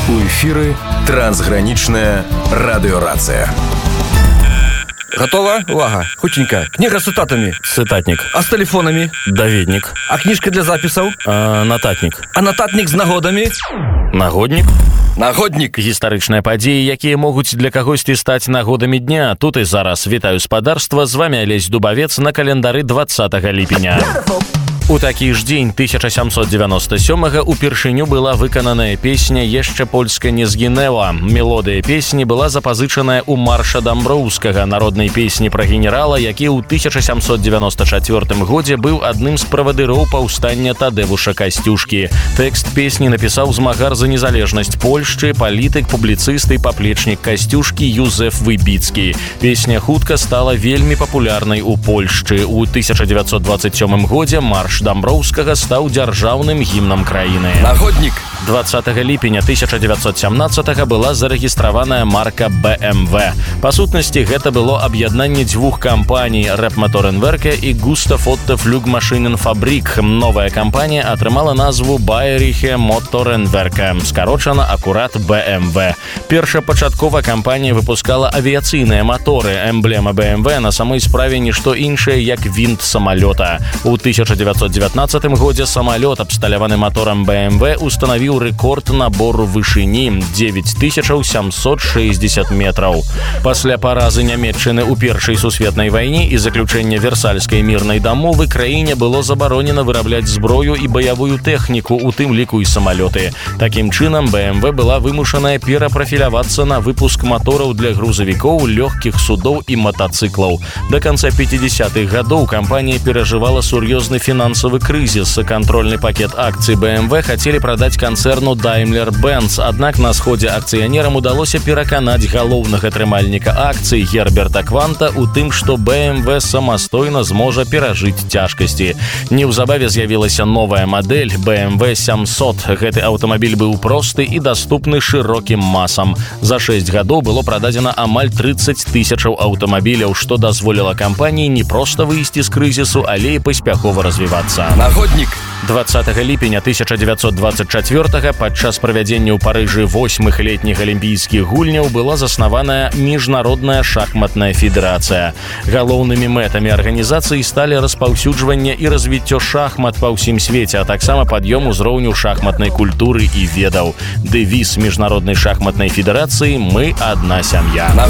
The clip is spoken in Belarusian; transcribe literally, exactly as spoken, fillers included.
У эфіры трансгранічная радыёрацыя. Готова? Увага. Хутенько. Книга с цитатами. Цитатник. А с телефонами? Даведник. А книжка для записаў? А, нататник. А нататник з нагодамі? Нагодник. Нагодник. Гістарычныя падзеі, якія могуць для кагосьці стаць нагодамі дня. Тут і зараз вітаю спадарства. З вами Алесь Дубавец на календары двадцатага ліпеня. У такі ж дзень тысяча сямсот девяносто сёмага упершыню была выкананая песня «Яшчэ Польска не згінэла». Мелодыя песні была запазычаная ў марша Дамброўскага, народнай песні пра генерала, які ў тысяча сямсот девяносто чацвёртым годзе быў адным з правадыроў паўстання Тадэвуша Касцюшкі. Тэкст песні напісаў змагар за незалежнасць Польшчы, палітык, публіцыст і паплечнік Касцюшкі Юзеф Выбіцкі. Песня хутка стала вельмі папулярнай у Польшчы. У тысяча девятьсот двадцать сёмым годзе марш Дамброўскага стаў дзяржаўным гімнам краіны. Нагодник. двадцатага ліпеня тысяча девятьсот семнадцатага была зарэгістраваная марка бэ эм вэ. Па сутнасці, гэта было аб'яднанне дзвюх кампаній Рэп Моторенверке і Густав Отто Флюгмашиненфабрик. Новая кампанія атрымала назву Байерихе Моторенверке, скарочана акурат бэ эм вэ. Першапачаткова кампанія выпускала авіяцыйныя маторы. Эмблема бэ эм вэ на самой справе нішто іншае, як вінт самалёта. У тысяча девятьсот девятнадцатым годзе самалёт, абсталяваны моторам бэ эм вэ, устанавіў рэкорд набору вышыні девять тысяч семьсот шестьдесят метраў. Пасля паразы Нямецчыны ў Першай сусветнай вайне і заключэння Версальскай мірнай дамовы краіне было забаронена вырабляць зброю і баявую тэхніку, у тым ліку і самалёты. Такім чынам, бэ эм вэ была вымушаная перапрафілявацца на выпуск матораў для грузавікоў, лёгкіх судоў і матацыклаў. Да канца пятидесятых гадоў кампанія перажывала сур'ёзны фінансавы крызіс. Кантрольны пакет акцый бэ эм вэ хацелі прадаць канцэрну Daimler-Benz, аднак на сходзе акцыянерам удалося пераканаць галоўнага трымальніка акцый Герберта Кванта у тым, што бэ эм вэ самастойна зможа перажыць цяжкасці. Неўзабаве з'явілася новая мадэль бэ эм вэ сямсот. Гэты аўтамабіль быў просты і даступны шырокім масам. За шэсць гадоў было прададзена амаль тридцать тысячаў аўтамабіляў, што дазволіла кампаніі не проста выйсці з крызісу, але і паспяхова развівацца. Нагодник. двадцатага ліпеня тысяча девятьсот двадцать чацвёртага падчас правядзення ў Парыжы восьмых летніх алімпійскіх гульняў была заснаваная міжнародная шахматная федэрацыя. Галоўнымі мэтамі арганізацыі сталі распаўсюджванне і развіццё шахмат па ўсім свеце, а таксама пад'ём узроўню шахматнай культуры і ведаў. Дэвіз міжнароднай шахматнай федэрацыі «Мы адна сям'я».